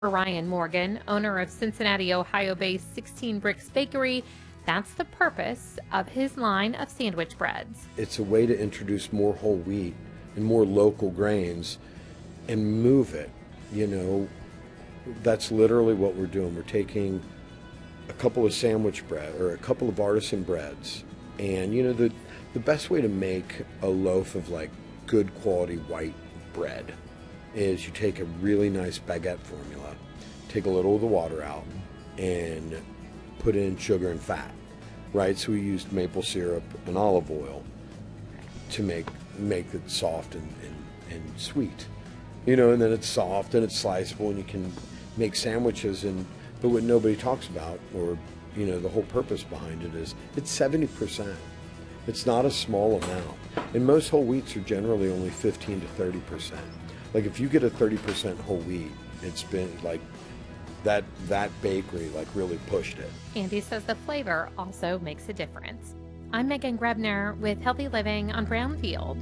For Ryan Morgan, owner of Cincinnati, Ohio-based 16 Bricks Bakery, that's the purpose of his line of sandwich breads. It's a way to introduce more whole wheat and more local grains and move it. You know, that's literally what we're doing. We're taking a couple of sandwich bread or a couple of artisan breads, and you know, the best way to make a loaf of like good quality white bread is you take a really nice baguette formula, take a little of the water out, and put in sugar and fat, right? So we used maple syrup and olive oil to make it soft and sweet, you know, and then it's soft and it's sliceable and you can make sandwiches. But what nobody talks about, or you know, the whole purpose behind it is it's 70%. It's not a small amount, and most whole wheats are generally only 15 to 30%. Like if you get a 30% whole wheat, it's been like that bakery like really pushed it. Andy says the flavor also makes a difference. I'm Megan Grebner with Healthy Living on Brownfield.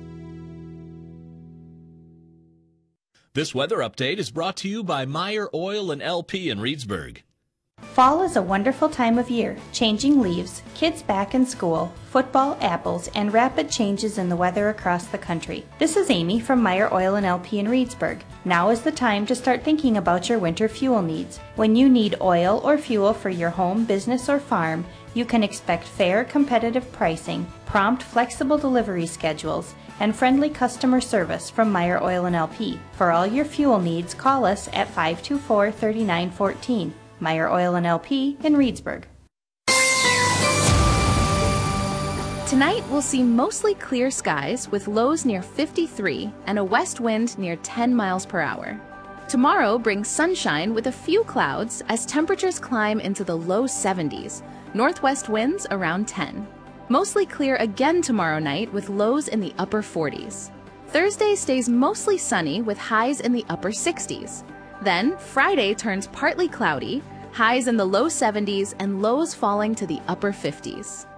This weather update is brought to you by Meyer Oil and LP in Reedsburg. Fall is a wonderful time of year. Changing leaves, kids back in school, football, apples, and rapid changes in the weather across the country. This is Amy from Meyer Oil and LP in Reedsburg. Now is the time to start thinking about your winter fuel needs. When you need oil or fuel for your home, business, or farm, you can expect fair, competitive pricing, prompt, flexible delivery schedules, and friendly customer service from Meyer Oil and LP. For all your fuel needs, call us at 524-3914. Meyer Oil and LP in Reedsburg. Tonight we'll see mostly clear skies with lows near 53 and a west wind near 10 miles per hour. Tomorrow brings sunshine with a few clouds as temperatures climb into the low 70s, northwest winds around 10. Mostly clear again tomorrow night with lows in the upper 40s. Thursday stays mostly sunny with highs in the upper 60s. Then, Friday turns partly cloudy, highs in the low 70s and lows falling to the upper 50s.